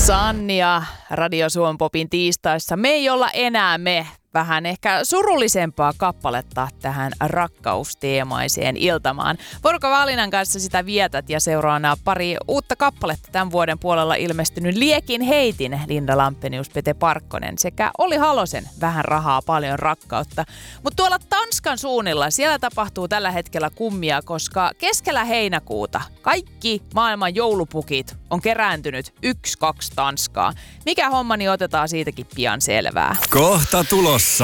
Sannia Radio Suomen Popin tiistaissa. Me ei olla enää me. Vähän ehkä surullisempaa kappaletta tähän rakkausteemaiseen iltamaan. Porukka Vaalinan kanssa sitä vietät ja seuraana pari uutta kappaletta tämän vuoden puolella ilmestynyt Liekin heitin Linda Lampenius, Pete Parkkonen sekä Olli Halosen Vähän rahaa, paljon rakkautta. Mutta tuolla Tanskan suunnilla siellä tapahtuu tällä hetkellä kummia, koska keskellä heinäkuuta kaikki maailman joulupukit on kerääntynyt 1-2 Tanskaa. Mikä homma, niin otetaan siitäkin pian selvää. Kohta tulossa.